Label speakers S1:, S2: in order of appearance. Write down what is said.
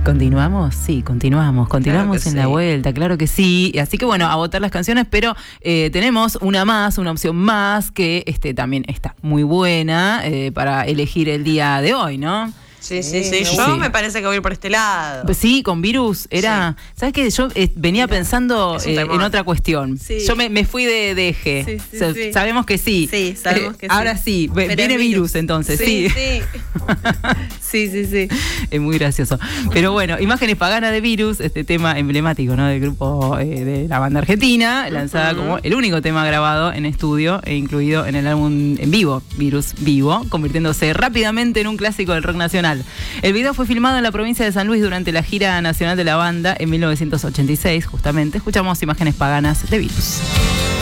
S1: ¿Continuamos? Sí, continuamos
S2: Claro que
S1: en la
S2: sí.
S1: vuelta, claro que sí. Así que bueno, a votar las canciones, pero tenemos una opción más que también está muy buena para elegir el día de hoy, ¿no?
S2: Sí.
S1: Sí.
S2: Yo me parece que voy por este lado.
S1: Pues sí, con Virus era...
S2: Sí.
S1: ¿Sabes qué? Yo venía pensando
S2: Es un temón.
S1: en otra cuestión.
S3: Sí.
S1: Yo me fui de eje.
S3: Sí,
S1: O sea,
S3: sí.
S1: sabemos que sí.
S3: Sí, sabemos que sí.
S1: Ahora sí,
S3: Pero
S1: viene
S3: es
S1: Virus entonces, sí.
S3: Sí.
S1: Es muy gracioso. Pero bueno, Imágenes Paganas de Virus, este tema emblemático, ¿no? Del grupo de la banda argentina, lanzada como el único tema grabado en estudio e incluido en el álbum en vivo, Virus Vivo, convirtiéndose rápidamente en un clásico del rock nacional. El video fue filmado en la provincia de San Luis durante la gira nacional de la banda en 1986, justamente. Escuchamos Imágenes Paganas de Virus.